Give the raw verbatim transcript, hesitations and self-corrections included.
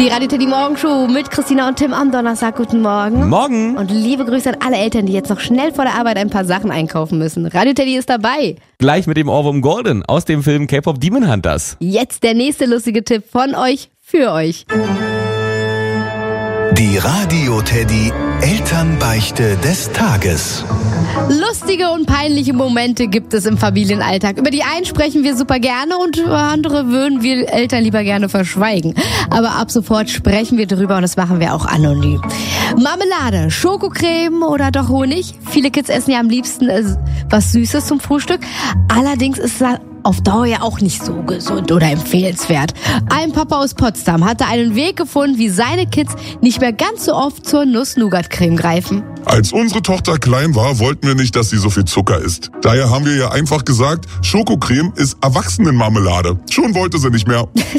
Die Radio Teddy Morgenshow mit Christina und Tim am Donnerstag. Guten Morgen. Morgen. Und liebe Grüße an alle Eltern, die jetzt noch schnell vor der Arbeit ein paar Sachen einkaufen müssen. Radio Teddy ist dabei. Gleich mit dem Ohrwurm Golden aus dem Film K-Pop Demon Hunters. Jetzt der nächste lustige Tipp von euch für euch. Die Radio Teddy Elternbeichte des Tages. Lustige und peinliche Momente gibt es im Familienalltag. Über die einen sprechen wir super gerne und über andere würden wir Eltern lieber gerne verschweigen. Aber ab sofort sprechen wir drüber und das machen wir auch anonym. Marmelade, Schokocreme oder doch Honig? Viele Kids essen ja am liebsten äh, was Süßes zum Frühstück. Allerdings ist es auf Dauer ja auch nicht so gesund oder empfehlenswert. Ein Papa aus Potsdam hatte einen Weg gefunden, wie seine Kids nicht mehr ganz so oft zur Nuss-Nougat-Creme greifen. Als unsere Tochter klein war, wollten wir nicht, dass sie so viel Zucker isst. Daher haben wir ihr einfach gesagt, Schokocreme ist Erwachsenenmarmelade. Schon wollte sie nicht mehr.